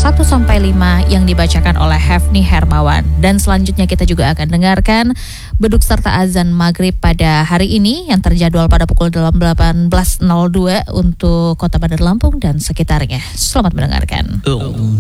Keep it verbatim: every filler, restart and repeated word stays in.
satu sampai lima yang dibacakan oleh Hefni Hermawan. Dan selanjutnya kita juga akan dengarkan beduk serta azan maghrib pada hari ini yang terjadwal pada pukul delapan belas nol dua untuk Kota Bandar Lampung dan sekitarnya. Selamat mendengarkan.